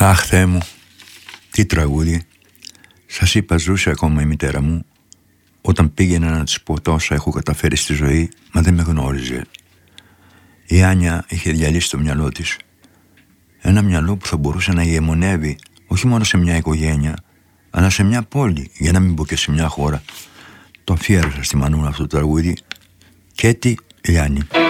Αχ, Θεέ μου, τι τραγούδι. Σας είπα, ζούσε ακόμα η μητέρα μου όταν πήγαινα να της πω τόσα έχω καταφέρει στη ζωή, μα δεν με γνώριζε. Η Άνια είχε διαλύσει το μυαλό της. Ένα μυαλό που θα μπορούσε να ηγεμονεύει όχι μόνο σε μια οικογένεια, αλλά σε μια πόλη, για να μην πω και σε μια χώρα. Το αφιέρωσα στη Μανούνα αυτό το τραγούδι. Κέτι Λιάννη.